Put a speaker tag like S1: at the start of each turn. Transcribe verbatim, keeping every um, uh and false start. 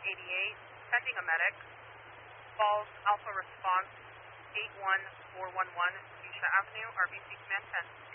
S1: eighty-eight, pending a medic. Falls Alpha Response eight one four one one, Fuchsia Avenue, R B C Command ten.